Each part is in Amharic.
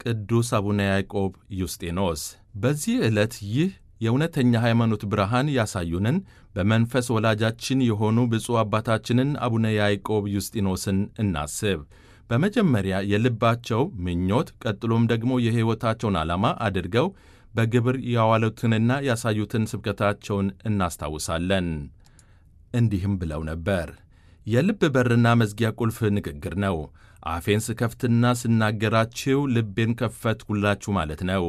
ቅዱስ አቡነ ያዕቆብ ዩስጢኖስ። በዚህ ዕለት ይህ የእውነተኛ ሃይማኖት ብርሃን ያሳዩንን በመንፈስ ወላጃችን የሆኑ ብፁዕ አባታችንን አቡነ ያዕቆብ ዩስጢኖስን እናስብ። በመጀመሪያ የልባቸው ምኞት ቀጥሎም ደግሞ የሕይወታቸውን ዓላማ አድርገው በግብር ያዋሉትንና ያሳዩትን ስብከታቸውን እናስታውሳለን። እንዲህም ብለው ነበር። የልብ በርና መዝጊያ ቁልፍ ንግግር ነው። አፌን ስከፍትና ስናገራችሁ ልቤን ከፈትሁላችሁ ማለት ነው።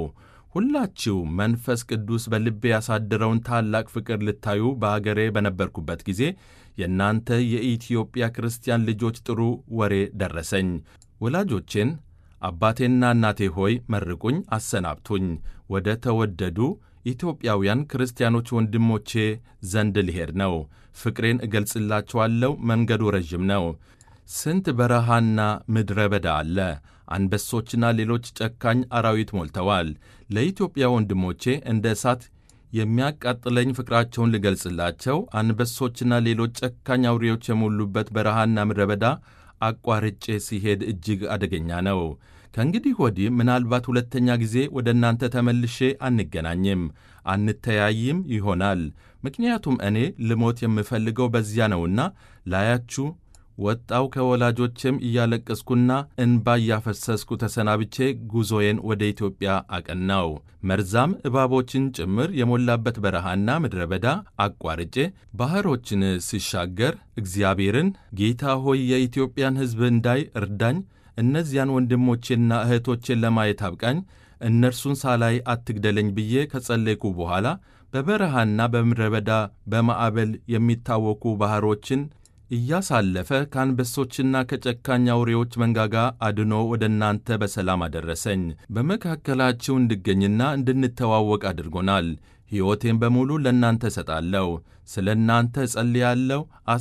ሁላችሁ መንፈስ ቅዱስ በልቤ ያሳደረውን ታላቅ ፍቅር ልታዩ በአገሬ በነበርኩበት ጊዜ የእናንተ የኢትዮጵያ ክርስቲያን ልጆች ጥሩ ወሬ ደረሰኝ። ወላጆቼን አባቴና እናቴ ሆይ መርቁኝ፣ አሰናብቱኝ። ወደ ተወደዱ ኢትዮጵያውያን ክርስቲያኖች ወንድሞቼ ዘንድ ልሄድ ነው። ፍቅሬን እገልጽላችኋለሁ። መንገዱ ረዥም ነው። ስንት በረሃና ምድረ በዳ አለ። አንበሶችና ሌሎች ጨካኝ አራዊት ሞልተዋል። ለኢትዮጵያ ወንድሞቼ እንደ እሳት የሚያቃጥለኝ ፍቅራቸውን ልገልጽላቸው አንበሶችና ሌሎች ጨካኝ አውሬዎች የሞሉበት በረሃና ምድረ በዳ አቋርጬ ሲሄድ እጅግ አደገኛ ነው። ከእንግዲህ ወዲህ ምናልባት ሁለተኛ ጊዜ ወደ እናንተ ተመልሼ አንገናኝም፣ አንተያይም ይሆናል። ምክንያቱም እኔ ልሞት የምፈልገው በዚያ ነውና ላያችሁ ወጣው። ከወላጆቼም እያለቀስኩና እንባ እያፈሰስኩ ተሰናብቼ ጉዞዬን ወደ ኢትዮጵያ አቀናው። መርዛም እባቦችን ጭምር የሞላበት በረሃና ምድረ በዳ አቋርጬ ባሕሮችን ሲሻገር እግዚአብሔርን ጌታ ሆይ የኢትዮጵያን ሕዝብ እንዳይ እርዳኝ፣ እነዚያን ወንድሞቼና እህቶቼን ለማየት አብቃኝ፣ እነርሱን ሳላይ አትግደለኝ ብዬ ከጸለይኩ በኋላ በበረሃና በምድረ በዳ በማዕበል የሚታወኩ ባሕሮችን እያሳለፈ ከአንበሶችና ከጨካኝ አውሬዎች መንጋጋ አድኖ ወደ እናንተ በሰላም አደረሰኝ። በመካከላችሁ እንድገኝና እንድንተዋወቅ አድርጎናል። ሕይወቴን በሙሉ ለእናንተ እሰጣለሁ። ስለ እናንተ እጸልያለሁ፣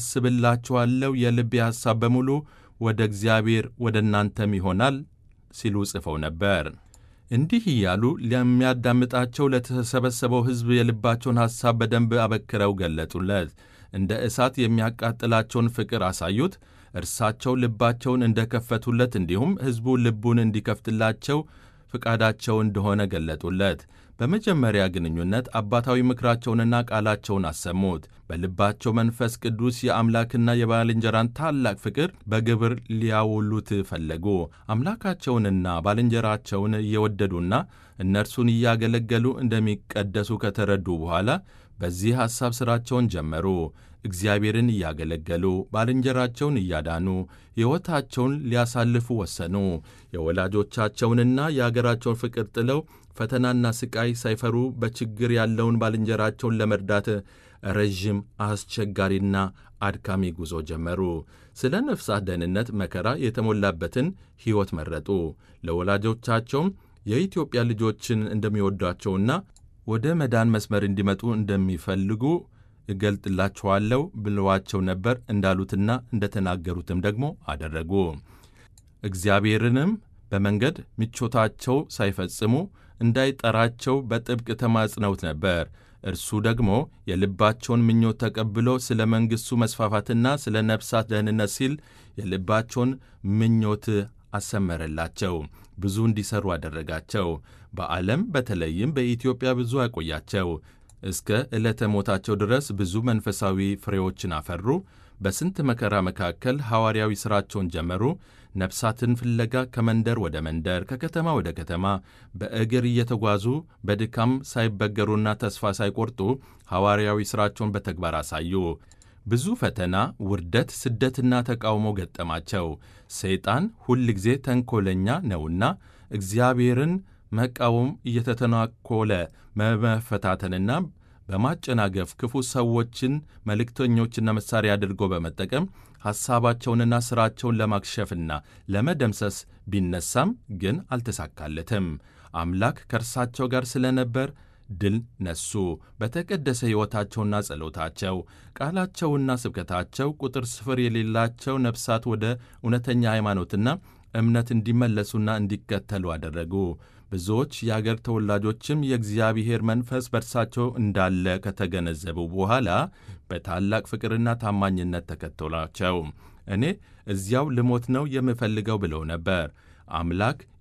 አስብላችኋለሁ። የልቤ ሐሳብ በሙሉ ወደ እግዚአብሔር ወደ እናንተም ይሆናል ሲሉ ጽፈው ነበር። እንዲህ እያሉ ለሚያዳምጣቸው ለተሰበሰበው ሕዝብ የልባቸውን ሐሳብ በደንብ አበክረው ገለጡለት። እንደ እሳት የሚያቃጥላቸውን ፍቅር አሳዩት። እርሳቸው ልባቸውን እንደ ከፈቱለት እንዲሁም ሕዝቡ ልቡን እንዲከፍትላቸው ፍቃዳቸው እንደሆነ ገለጡለት። በመጀመሪያ ግንኙነት አባታዊ ምክራቸውንና ቃላቸውን አሰሙት። በልባቸው መንፈስ ቅዱስ የአምላክና የባልንጀራን ታላቅ ፍቅር በግብር ሊያውሉት ፈለጉ። አምላካቸውንና ባልንጀራቸውን እየወደዱና እነርሱን እያገለገሉ እንደሚቀደሱ ከተረዱ በኋላ በዚህ ሐሳብ ሥራቸውን ጀመሩ። እግዚአብሔርን እያገለገሉ ባልንጀራቸውን እያዳኑ ሕይወታቸውን ሊያሳልፉ ወሰኑ። የወላጆቻቸውንና የአገራቸውን ፍቅር ጥለው ፈተናና ሥቃይ ሳይፈሩ በችግር ያለውን ባልንጀራቸውን ለመርዳት ረዥም አስቸጋሪና አድካሚ ጉዞ ጀመሩ። ስለ ነፍሳት ደህንነት መከራ የተሞላበትን ሕይወት መረጡ። ለወላጆቻቸውም የኢትዮጵያ ልጆችን እንደሚወዷቸውና ወደ መዳን መስመር እንዲመጡ እንደሚፈልጉ እገልጥላችኋለሁ ብለዋቸው ነበር። እንዳሉትና እንደተናገሩትም ደግሞ አደረጉ። እግዚአብሔርንም በመንገድ ምቾታቸው ሳይፈጽሙ እንዳይጠራቸው በጥብቅ ተማጽነውት ነበር። እርሱ ደግሞ የልባቸውን ምኞት ተቀብሎ ስለ መንግሥቱ መስፋፋትና ስለ ነፍሳት ደህንነት ሲል የልባቸውን ምኞት አሰመረላቸው። ብዙ እንዲሠሩ አደረጋቸው። በዓለም በተለይም በኢትዮጵያ ብዙ አቆያቸው። እስከ ዕለተ ሞታቸው ድረስ ብዙ መንፈሳዊ ፍሬዎችን አፈሩ። በስንት መከራ መካከል ሐዋርያዊ ሥራቸውን ጀመሩ። ነፍሳትን ፍለጋ ከመንደር ወደ መንደር፣ ከከተማ ወደ ከተማ በእግር እየተጓዙ በድካም ሳይበገሩና ተስፋ ሳይቆርጡ ሐዋርያዊ ሥራቸውን በተግባር አሳዩ። ብዙ ፈተና፣ ውርደት፣ ስደትና ተቃውሞ ገጠማቸው። ሰይጣን ሁል ጊዜ ተንኰለኛ ነውና እግዚአብሔርን መቃወም እየተተናኰለ በመፈታተንና በማጨናገፍ ክፉ ሰዎችን መልእክተኞችና መሣሪያ አድርጎ በመጠቀም ሐሳባቸውንና ሥራቸውን ለማክሸፍና ለመደምሰስ ቢነሳም ግን አልተሳካለትም። አምላክ ከእርሳቸው ጋር ስለ ነበር ድል ነሱ። በተቀደሰ ሕይወታቸውና ጸሎታቸው፣ ቃላቸውና ስብከታቸው ቁጥር ስፍር የሌላቸው ነፍሳት ወደ እውነተኛ ሃይማኖትና እምነት እንዲመለሱና እንዲከተሉ አደረጉ። ብዙዎች የአገር ተወላጆችም የእግዚአብሔር መንፈስ በእርሳቸው እንዳለ ከተገነዘቡ በኋላ በታላቅ ፍቅርና ታማኝነት ተከተሏቸው። እኔ እዚያው ልሞት ነው የምፈልገው ብለው ነበር። አምላክ